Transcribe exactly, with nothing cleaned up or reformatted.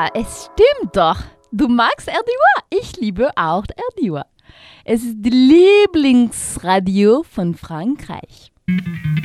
Ja, es stimmt doch. Du magst R D U. Ich liebe auch R D U. Es ist die Lieblingsradio von Frankreich.